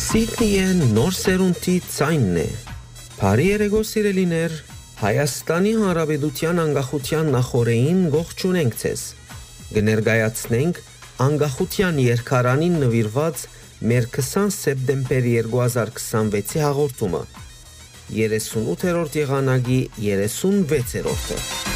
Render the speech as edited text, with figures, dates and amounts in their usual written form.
Սիդնիը նոր սերունդի ցայնն է։ Բարի երեկո սիրելիներ, Հայաստանի Հանրապետության անկախության նախօրեին ողջունենք ձեզ։ Կներկայացնենք անկախության երկարանին նվիրված մեր 20 սեպտեմբեր 2026-ի հաղորդումը։ 38-րդ եղանակի 36-րդը։